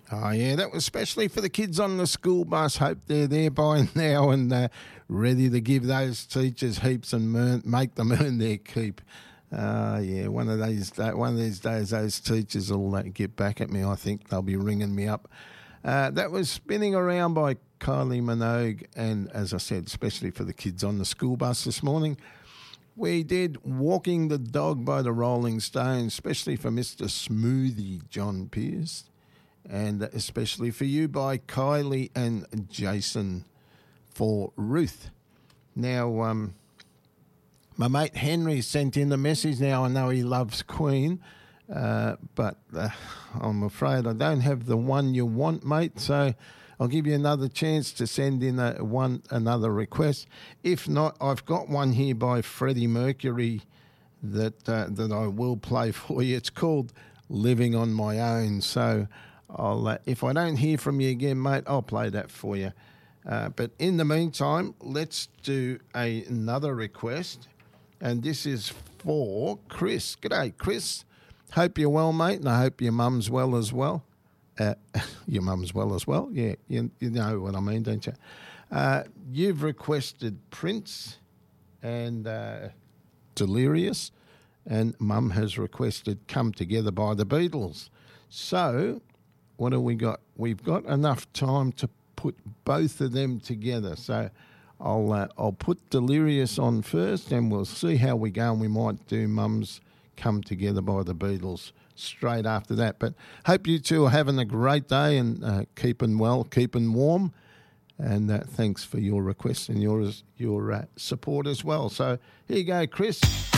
Oh, yeah, that was especially for the kids on the school bus. Hope they're there by now and ready to give those teachers heaps and make them earn their keep. Yeah, one of these days, those teachers will get back at me. I think they'll be ringing me up. That was Spinning Around by Kylie Minogue, and as I said, especially for the kids on the school bus this morning. We did Walking the Dog by the Rolling Stones, especially for Mr. Smoothie John Pierce, and especially for you by Kylie and Jason for Ruth. Now, my mate Henry sent in the message. Now I know he loves Queen, but I'm afraid I don't have the one you want, mate, so I'll give you another chance to send in another request. If not, I've got one here by Freddie Mercury that I will play for you. It's called Living on My Own. So I'll if I don't hear from you again, mate, I'll play that for you. But in the meantime, let's do another request. And this is for Chris. G'day, Chris. Hope you're well, mate, and I hope your mum's well as well. Your mum's well as well? Yeah, you know what I mean, don't you? You've requested Prince and Delirious, and Mum has requested Come Together by the Beatles. So, what have we got? We've got enough time to put both of them together. So, I'll put Delirious on first, and we'll see how we go, and we might do Mum's Come Together by the Beatles straight after that. But hope you two are having a great day and keeping well, keeping warm. And thanks for your request and your support as well. So here you go, Chris.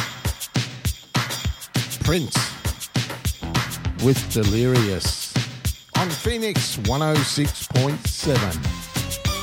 Prince with Delirious on Phoenix 106.7.